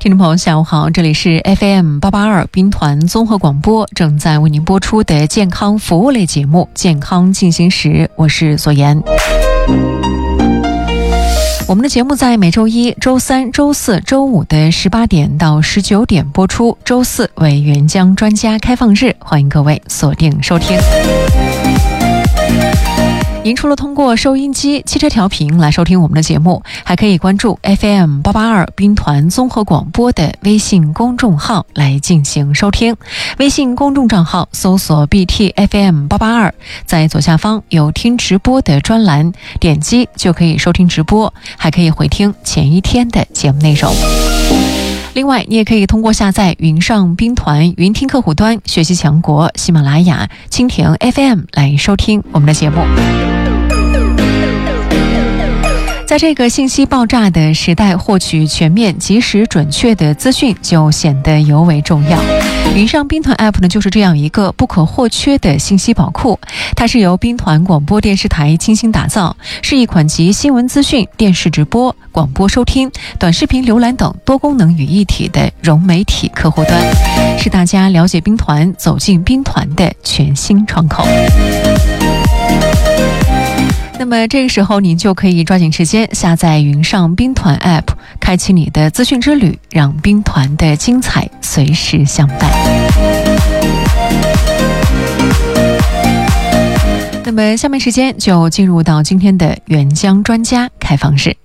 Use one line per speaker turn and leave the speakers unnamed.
听众朋友下午好，这里是 FM882 兵团综合广播，正在为您播出的健康服务类节目健康进行时，我是左岩。我们的节目在每周一、周三、周四、周五的18点到19点播出，周四为援疆专家开放日，欢迎各位锁定收听。您除了通过收音机、汽车调频来收听我们的节目，还可以关注 FM882 兵团综合广播的微信公众号来进行收听。微信公众账号搜索 BTFM882， 在左下方有听直播的专栏，点击就可以收听直播，还可以回听前一天的节目内容。另外，你也可以通过下载云上兵团云听客户端、学习强国、喜马拉雅、蜻蜓 FM 来收听我们的节目。在这个信息爆炸的时代，获取全面、及时、准确的资讯就显得尤为重要。云上兵团 App 呢，就是这样一个不可或缺的信息宝库。它是由兵团广播电视台精心打造，是一款集新闻资讯、电视直播、广播收听、短视频浏览等多功能于一体的融媒体客户端，是大家了解兵团、走进兵团的全新窗口。那么这个时候您就可以抓紧时间下载云上兵团 App， 开启你的资讯之旅，让兵团的精彩随时相伴。那么下面时间就进入到今天的援疆专家开放日。